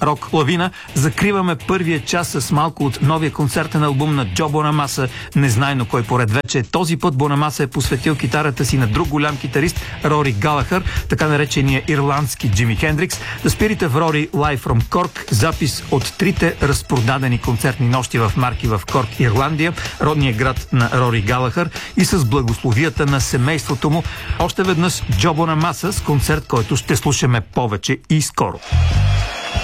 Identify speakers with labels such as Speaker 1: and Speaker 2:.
Speaker 1: рок лавина. Закриваме първия час с малко от новия концертен албум на Джо Бонамаса, незнайно кой поред вече. Този път Бонамаса е посветил китарата си на друг голям китарист, Рори Галахър, така наречения ирландски Джими Хендрикс. The Spirit of Rory Live from Cork, запис от трите разпродадени концертни нощи в Марки в Корк, Ирландия, родния град на Рори Галахър, и с благословията на семейството му. Още веднъж Джо Бонамаса с концерт, който ще слушаме повече и скоро.